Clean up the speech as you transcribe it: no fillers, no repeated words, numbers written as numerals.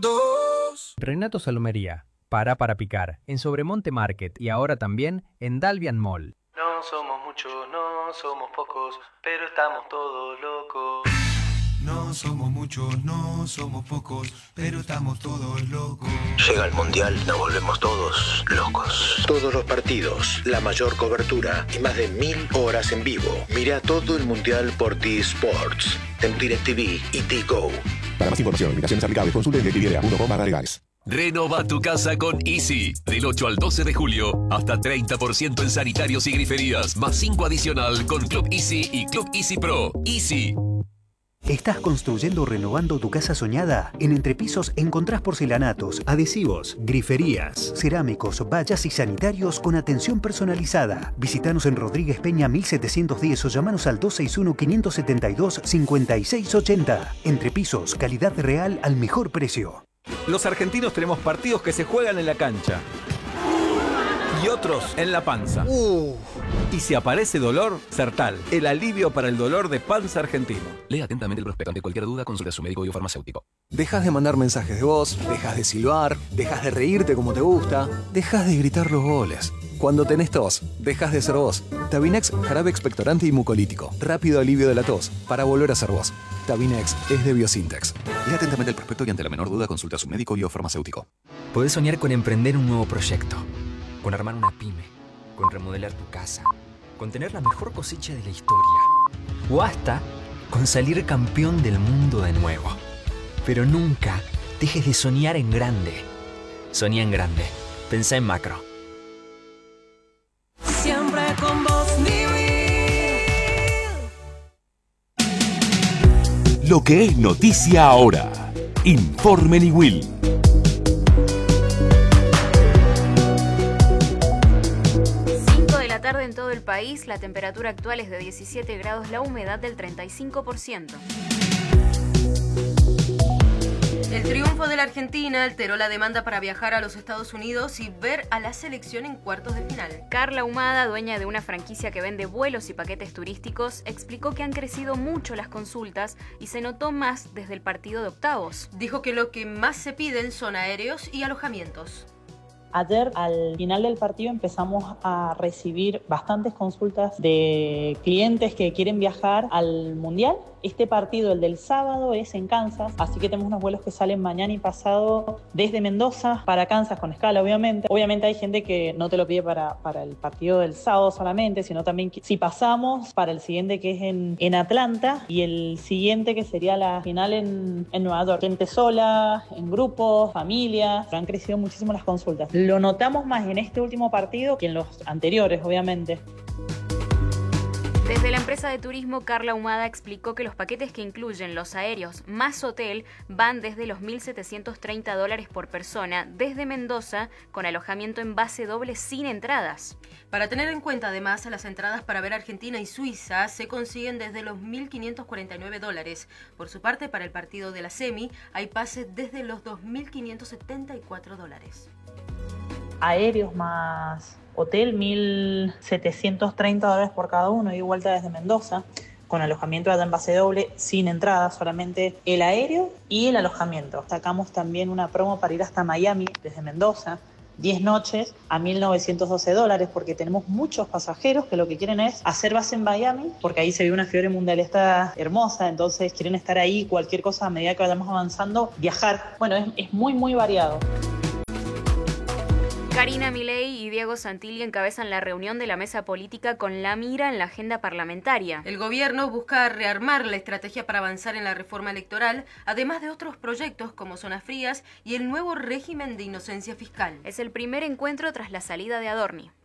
dos. Renato Salomería, para picar, en Sobremonte Market y ahora también en Dalvian Mall. No somos muchos, no somos pocos, pero estamos todos locos. No somos muchos, no somos pocos, pero estamos todos locos. Llega el Mundial, nos volvemos todos locos. Todos los partidos, la mayor cobertura y más de 1000 horas en vivo. Mira todo el Mundial por T-Sports, en DirecTV y T-Go. Para más información, invitaciones aplicables, consulte en DirecTV.com/legales. Renova tu casa con Easy. Del 8 al 12 de julio, hasta 30% en sanitarios y griferías, más 5 adicional con Club Easy y Club Easy Pro. Easy. ¿Estás construyendo o renovando tu casa soñada? En Entrepisos encontrás porcelanatos, adhesivos, griferías, cerámicos, vallas y sanitarios con atención personalizada. Visítanos en Rodríguez Peña 1710 o llamanos al 261-572-5680. Entrepisos, calidad real al mejor precio. Los argentinos tenemos partidos que se juegan en la cancha y otros en la panza. Y si aparece dolor, Sertal, el alivio para el dolor de panza argentino. Lea atentamente el prospecto. Ante cualquier duda, consulte a su médico biofarmacéutico. Dejas de mandar mensajes de voz, dejas de silbar, dejas de reírte como te gusta, dejas de gritar los goles. Cuando tenés tos, dejas de ser vos. Tabinex, jarabe expectorante y mucolítico. Rápido alivio de la tos, para volver a ser vos. Tabinex es de Biosintex. Lea atentamente el prospecto y ante la menor duda, consulta a su médico biofarmacéutico. Podés soñar con emprender un nuevo proyecto, con armar una pyme, con remodelar tu casa, con tener la mejor cosecha de la historia, o hasta con salir campeón del mundo de nuevo. Pero nunca dejes de soñar en grande. Soñá en grande. Pensá en macro. Siempre con vos, Lo que es noticia ahora. Informe Niwil. 5 de la tarde en todo el país, la temperatura actual es de 17 grados, la humedad del 35%. El triunfo de la Argentina alteró la demanda para viajar a los Estados Unidos y ver a la selección en cuartos de final. Carla Humada, dueña de una franquicia que vende vuelos y paquetes turísticos, explicó que han crecido mucho las consultas y se notó más desde el partido de octavos. Dijo que lo que más se piden son aéreos y alojamientos. Ayer, al final del partido, empezamos a recibir bastantes consultas de clientes que quieren viajar al Mundial. Este partido, el del sábado, es en Kansas, así que tenemos unos vuelos que salen mañana y pasado desde Mendoza para Kansas, con escala, obviamente. Obviamente hay gente que no te lo pide para el partido del sábado solamente, sino también si pasamos para el siguiente, que es en Atlanta, y el siguiente, que sería la final en Nueva York. Gente sola, en grupos, familias. Han crecido muchísimo las consultas. Lo notamos más en este último partido que en los anteriores, obviamente. Desde la empresa de turismo, Carla Humada explicó que los paquetes que incluyen los aéreos más hotel van desde los $1.730 por persona desde Mendoza, con alojamiento en base doble sin entradas. Para tener en cuenta, además, las entradas para ver Argentina y Suiza se consiguen desde los $1.549. Por su parte, para el partido de la semi, hay pases desde los $2.574. Aéreos más hotel, $1.730 por cada uno, ida y vuelta desde Mendoza, con alojamiento en base doble, sin entrada, solamente el aéreo y el alojamiento. Sacamos también una promo para ir hasta Miami desde Mendoza, 10 noches a $1.912, porque tenemos muchos pasajeros que lo que quieren es hacer base en Miami, porque ahí se ve una fiebre mundialista hermosa, entonces quieren estar ahí, cualquier cosa a medida que vayamos avanzando, viajar. Bueno, es muy, muy variado. Karina Milei y Diego Santilli encabezan la reunión de la mesa política con la mira en la agenda parlamentaria. El gobierno busca rearmar la estrategia para avanzar en la reforma electoral, además de otros proyectos como zonas frías y el nuevo régimen de inocencia fiscal. Es el primer encuentro tras la salida de Adorni.